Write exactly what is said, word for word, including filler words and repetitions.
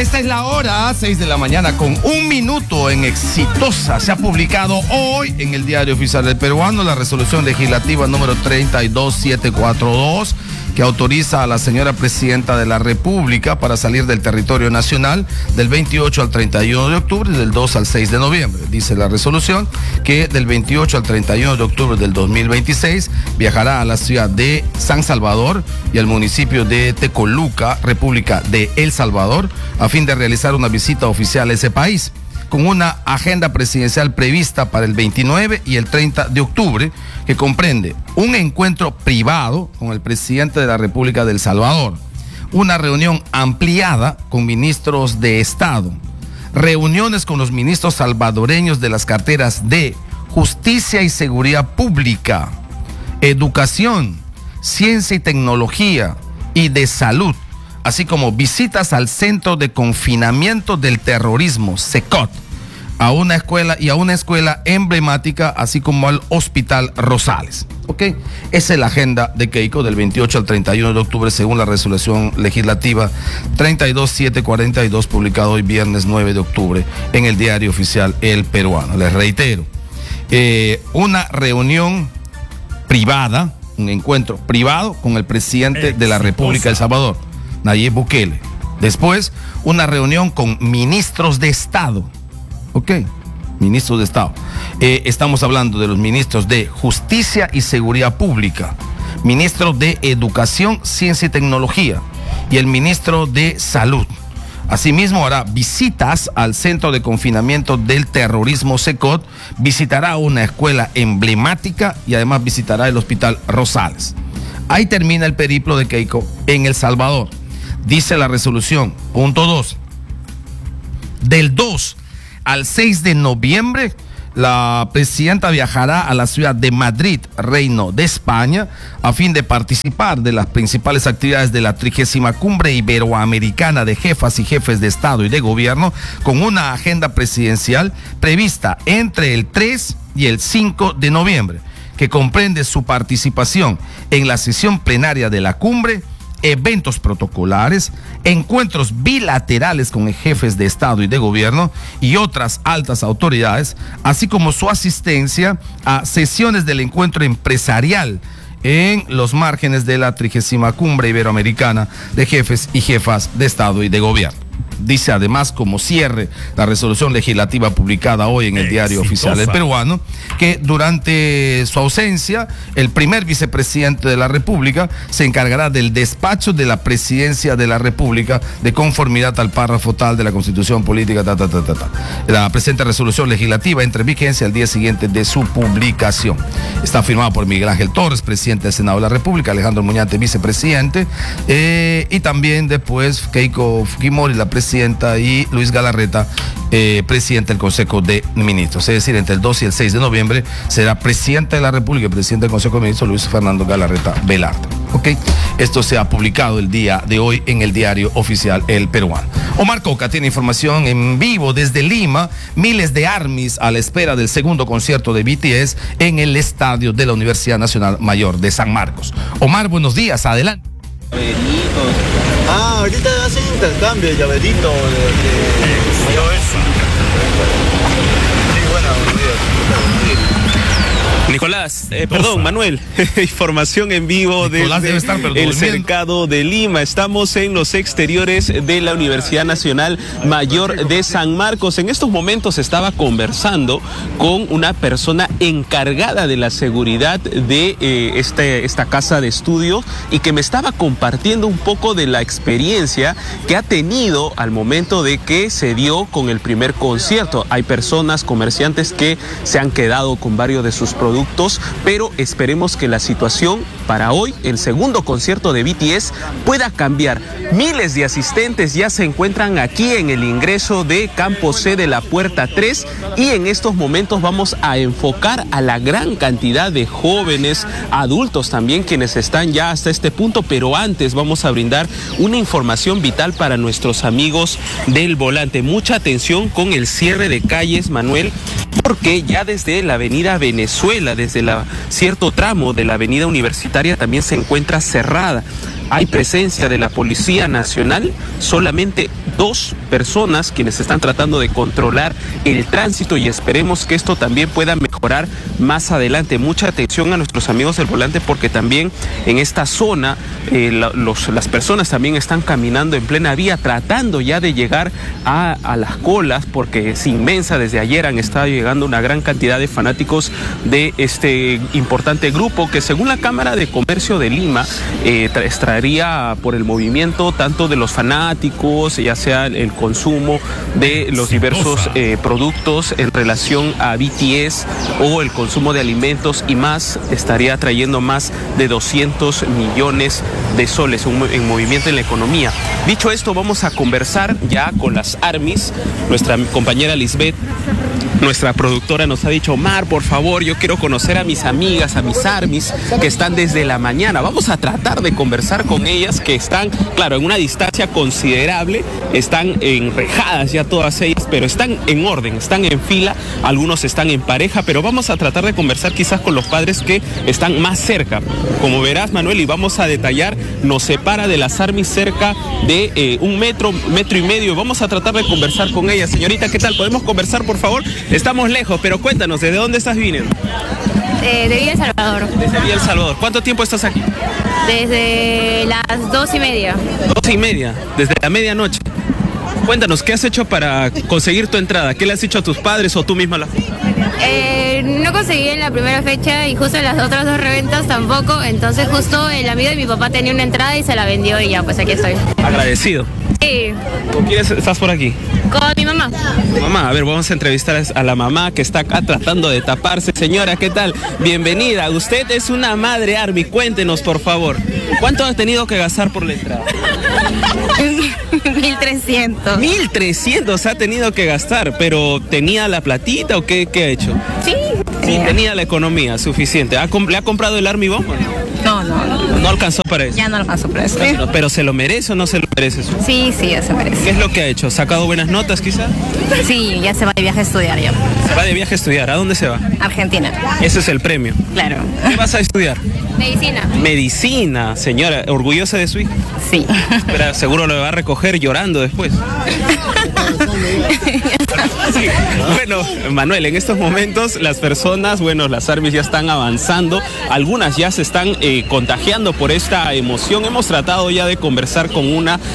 Esta es la hora, seis de la mañana con un minuto en Exitosa. Se ha publicado hoy en el Diario Oficial del Peruano la resolución legislativa número treinta y dos mil setecientos cuarenta y dos que autoriza a la señora Presidenta de la República para salir del territorio nacional del veintiocho al treinta y uno de octubre y del dos al seis de noviembre. Dice la resolución que del veintiocho al treinta y uno de octubre del dos mil veintiséis viajará a la ciudad de San Salvador y al municipio de Tecoluca, República de El Salvador, a fin de realizar una visita oficial a ese país, con una agenda presidencial prevista para el veintinueve y el treinta de octubre, que comprende un encuentro privado con el presidente de la República de El Salvador, una reunión ampliada con ministros de Estado, reuniones con los ministros salvadoreños de las carteras de Justicia y Seguridad Pública, Educación, Ciencia y Tecnología y de Salud, así como visitas al Centro de Confinamiento del Terrorismo, SECOT, a una escuela y a una escuela emblemática, así como al Hospital Rosales. ¿Ok? Esa es la agenda de Keiko del veintiocho al treinta y uno de octubre, según la resolución legislativa treinta y dos mil setecientos cuarenta y dos, publicado hoy viernes nueve de octubre en el Diario Oficial El Peruano. Les reitero, eh, una reunión privada, un encuentro privado con el presidente de la República de El Salvador, Nayib Bukele. Después, una reunión con ministros de Estado. Ok, ministros de Estado. Eh, estamos hablando de los ministros de Justicia y Seguridad Pública, ministro de Educación, Ciencia y Tecnología y el ministro de Salud. Asimismo, hará visitas al Centro de Confinamiento del Terrorismo, SECOT, visitará una escuela emblemática y además visitará el Hospital Rosales. Ahí termina el periplo de Keiko en El Salvador. Dice la resolución, punto dos, del dos al seis de noviembre, la presidenta viajará a la ciudad de Madrid, Reino de España, a fin de participar de las principales actividades de la trigésima Cumbre Iberoamericana de Jefas y Jefes de Estado y de Gobierno, con una agenda presidencial prevista entre el tres y el cinco de noviembre, que comprende su participación en la sesión plenaria de la cumbre, eventos protocolares, encuentros bilaterales con jefes de Estado y de Gobierno y otras altas autoridades, así como su asistencia a sesiones del encuentro empresarial en los márgenes de la trigésima Cumbre Iberoamericana de Jefes y Jefas de Estado y de Gobierno. Dice además, como cierre, la resolución legislativa publicada hoy en el Diario Oficial del Peruano, que durante su ausencia, el primer vicepresidente de la República se encargará del despacho de la presidencia de la República de conformidad al párrafo tal de la Constitución Política, ta, ta, ta, ta, ta. La presente resolución legislativa entra en vigencia al día siguiente de su publicación. Está firmada por Miguel Ángel Torres, presidente del Senado de la República, Alejandro Muñante, vicepresidente, eh, y también después Keiko Fujimori, la presidenta, y Luis Galarreta, eh, presidente del Consejo de Ministros. Es decir, entre el dos y el seis de noviembre será presidente de la República y presidente del Consejo de Ministros Luis Fernando Galarreta Velarde. ¿Ok? Esto se ha publicado el día de hoy en el Diario Oficial El Peruano. Omar Coca tiene información en vivo desde Lima. Miles de armies a la espera del segundo concierto de B T S en el estadio de la Universidad Nacional Mayor de San Marcos. Omar, buenos días, adelante. Ah, ahorita hacen intercambio de llaverito de, de... Sí, bueno, buenos días. Nicolás, eh, perdón, Manuel, información en vivo desde el cercado de Lima. Estamos en los exteriores de la Universidad Nacional Mayor de San Marcos. En estos momentos estaba conversando con una persona encargada de la seguridad de eh, este, esta casa de estudio y que me estaba compartiendo un poco de la experiencia que ha tenido al momento de que se dio con el primer concierto. Hay personas, comerciantes que se han quedado con varios de sus productos, pero esperemos que la situación para hoy, el segundo concierto de B T S, pueda cambiar. Miles de asistentes ya se encuentran aquí en el ingreso de Campo C de la Puerta tres y en estos momentos vamos a enfocar a la gran cantidad de jóvenes, adultos también, quienes están ya hasta este punto, pero antes vamos a brindar una información vital para nuestros amigos del volante. Mucha atención con el cierre de calles, Manuel, porque ya desde la avenida Venezuela, desde la, cierto tramo de la avenida Universitaria también se encuentra cerrada. hay presencia de la Policía Nacional, solamente dos personas quienes están tratando de controlar el tránsito, y esperemos que esto también pueda mejorar más adelante. Mucha atención a nuestros amigos del volante, porque también en esta zona eh, la, los, las personas también están caminando en plena vía, tratando ya de llegar a, a las colas, porque es inmensa. Desde ayer han estado llegando una gran cantidad de fanáticos de este importante grupo que, según la Cámara de Comercio de Lima, eh, traería por el movimiento tanto de los fanáticos, ya sea el consumo de los diversos eh, productos en relación a B T S o el consumo de alimentos y más, estaría trayendo más de doscientos millones de soles un, en movimiento en la economía. Dicho esto, vamos a conversar ya con las ARMYs. Nuestra compañera Lisbeth, nuestra productora, nos ha dicho: Mar, por favor, yo quiero conocer a mis amigas, a mis ARMYs que están desde la mañana. Vamos a tratar de conversar con ellas, que están, claro, en una distancia considerable, están enrejadas ya todas ellas, pero están en orden, están en fila, algunos están en pareja, pero vamos a tratar de conversar quizás con los padres que están más cerca. Como verás, Manuel, y vamos a detallar, nos separa de las ARMYs cerca de eh, un metro, metro y medio. Vamos a tratar de conversar con ellas. Señorita, ¿qué tal? ¿Podemos conversar, por favor? Estamos lejos, pero cuéntanos, ¿desde dónde estás viniendo? Eh, de Villa El Salvador. Desde Villa El Salvador. ¿Cuánto tiempo estás aquí? Desde las dos y media. Dos y media, desde la medianoche. Cuéntanos, ¿qué has hecho para conseguir tu entrada? ¿Qué le has hecho a tus padres o tú misma la eh, No conseguí en la primera fecha y justo en las otras dos reventas tampoco. Entonces justo el amigo de mi papá tenía una entrada y se la vendió y ya, pues aquí estoy. Agradecido. Sí. ¿Con quién estás por aquí? Con mi mamá. Mamá, a ver, vamos a entrevistar a la mamá que está acá tratando de taparse. Señora, ¿qué tal? Bienvenida. Usted es una madre ARMY. Cuéntenos, por favor, ¿cuánto ha tenido que gastar por la entrada? mil trescientos. mil trescientos ha tenido que gastar, pero ¿tenía la platita o qué, qué ha hecho? Sí. Sí, tenía la economía suficiente. ¿Ha, ¿Le ha comprado el ARMY Bomb? No, no, no. No alcanzó para eso. Ya no alcanzó para eso. Pero, pero ¿se lo merece o no se lo merece eso? Sí, sí, ya se merece. ¿Qué es lo que ha hecho? ¿Sacado buenas notas quizá? Sí, ya se va de viaje a estudiar ya. Se va de viaje a estudiar. ¿A dónde se va? Argentina. Ese es el premio. Claro. ¿Qué vas a estudiar? Medicina. Medicina, señora. ¿Orgullosa de su hija? Sí. Pero seguro lo va a recoger llorando después. Sí. Bueno, Manuel, en estos momentos las personas, bueno, las ARMYs ya están avanzando, algunas ya se están eh, contagiando por esta emoción. Hemos tratado ya de conversar con una